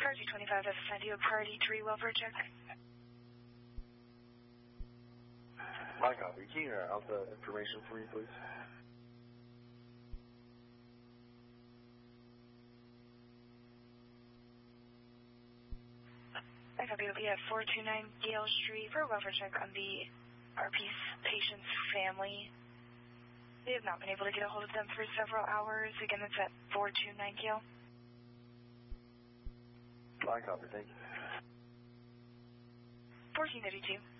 RG25 has assigned you a priority 3 welfare check. My copy. Can you out the information for me, please? My copy will be at 429 Gale Street for a welfare check on the RP's patient's family. They have not been able to get a hold of them for several hours. Again, it's at 429 Gale. My copy, thank you. 1432.